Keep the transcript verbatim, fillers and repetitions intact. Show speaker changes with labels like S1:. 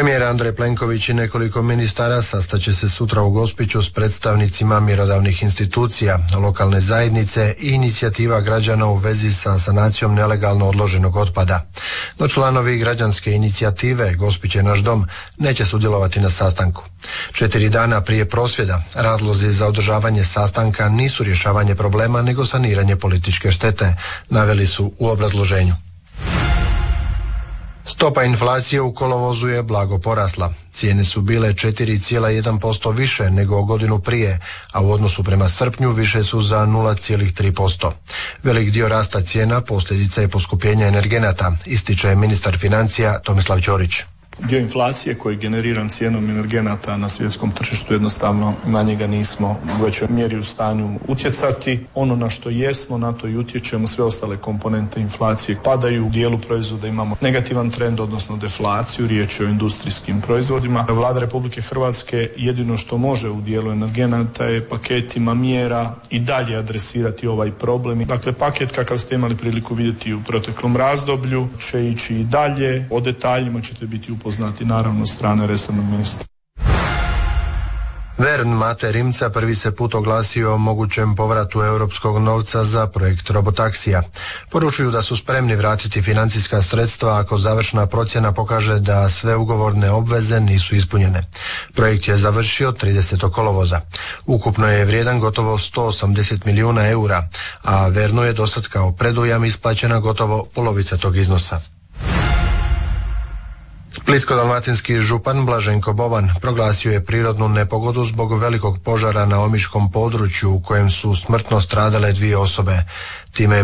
S1: Premijer Andrej Plenković i nekoliko ministara sastaće se sutra u Gospiću s predstavnicima mjerodavnih institucija, lokalne zajednice i inicijativa građana u vezi sa sanacijom nelegalno odloženog otpada. No članovi građanske inicijative Gospić je naš dom neće sudjelovati na sastanku. Četiri dana prije prosvjeda razlozi za održavanje sastanka nisu rješavanje problema nego saniranje političke štete, naveli su u obrazloženju. Stopa inflacije u kolovozu je blago porasla. Cijene su bile četiri zarez jedan posto više nego godinu prije, a u odnosu prema srpnju više su za nula zarez tri posto. Velik dio rasta cijena posljedica je poskupljenja energenata, ističe ministar financija Tomislav Ćorić.
S2: Dio inflacije koji je generiran cijenom energenata na svjetskom tržištu, jednostavno na njega nismo u većoj mjeri u stanju utjecati. Ono na što jesmo, na to i utječemo. Sve ostale komponente inflacije padaju. U dijelu proizvoda imamo negativan trend, odnosno deflaciju. Riječ je o industrijskim proizvodima. Vlada Republike Hrvatske jedino što može u dijelu energenata je paketima mjera i dalje adresirati ovaj problem. Dakle, paket kakav ste imali priliku vidjeti u proteklom razdoblju će ići i dalje. O detaljima ćete biti upoznati poznati naravno strane resornog ministra.
S1: Vern Mate Rimca prvi se put oglasio o mogućem povratu europskog novca za projekt robotaksija. Poručuju da su spremni vratiti financijska sredstva ako završna procjena pokaže da sve ugovorne obveze nisu ispunjene. Projekt je završio tridesetog kolovoza. Ukupno je vrijedan gotovo sto osamdeset milijuna eura, a Vernu je dosad kao predujam isplaćena gotovo polovica tog iznosa. Splitsko-dalmatinski župan Blaženko Boban proglasio je prirodnu nepogodu zbog velikog požara na omiškom području u kojem su smrtno stradale dvije osobe. Time